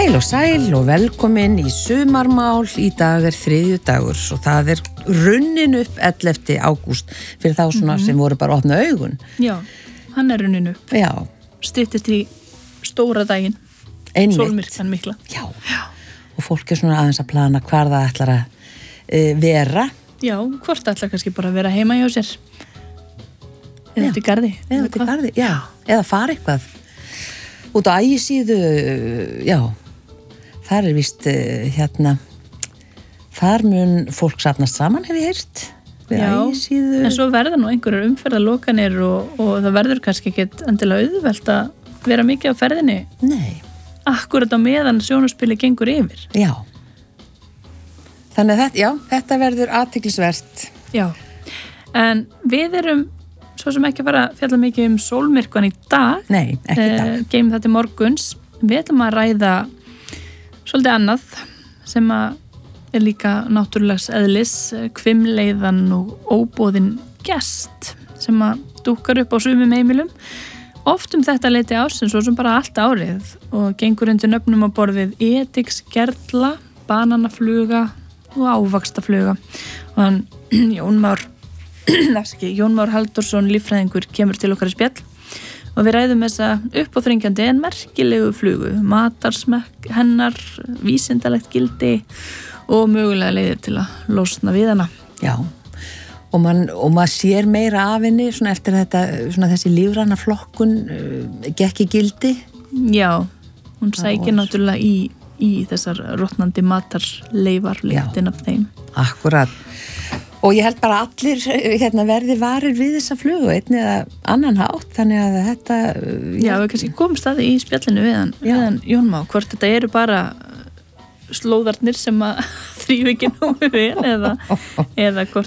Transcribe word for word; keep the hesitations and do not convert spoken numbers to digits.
Heil og sæl og velkomin í sumarmál. Í dag er þriðjudagur og það er runnin upp ellefta ágúst fyrir þá svona mm-hmm. sem voru bara að opna augun. Já, hann er runnin upp. Já. Styttist í stóra daginn. Einmitt. Sólmyrkvan mikla. Já. Já. Og fólk er svona aðeins að plana hvar það ætlar að uh, vera. Já, hvort ætlar kannski bara að vera heima hjá sér. Eða til garði. Eða til garði, já. Eða fara eitthvað. Út á Ægisíðu, já, þar er víst uh, hérna, þar mun fólk safnast saman, hef ég heyrt, við Ægisíðu. En svo verða nú einhverjar umferðarlokanir og, og það verður kannski ekkert endilega auðvelt að vera mikið á ferðinni. Nei. Akkurat á meðan sjónarspili gengur yfir. Já. Þannig að þetta, já, þetta verður athyglisvert. Já, en við erum svo sem ekki fara að fjalla mikið um sólmyrkvan í dag. Nei, ekki í dag. Eh, geymum þetta til morguns. Við ætlum að ræða svolítið annað sem að er líka náttúrulegs eðlis, hvimleiðan og óboðin gest sem að dúkkar upp á sumum heimilum. Oft um þetta leyti ársins og sem bara allt árið og gengur undir nöfnum á borðið Edix, gerla, bananafluga og ávaxtafluga. Og hann Jón Már Jón Már Halldórsson, líffræðingur, kemur til okkar í spjall og við ræðum þessa uppáþrengjandi en merkilegu flugu, matarsmekk hennar, vísindalegt gildi og mögulega leiðir til að losna við hana. Já, og mann og maður sér meira af henni svona eftir þetta, svona þessi lífræna flokkun uh, gekk í gildi. Já, hún sækir náttúrulega í, í þessar rotnandi matarleifar lyktin af þeim. Akkurat. Og ég held bara allir hérna, verði varir við þessa flugu einn eða annan hátt, þannig að þetta... Já, við kannski komum staði í spjallinu við hann, við hann Jón Má, hvort þetta eru bara slóðarnir sem að þrýfa ekki nógu vel eða, eða hvort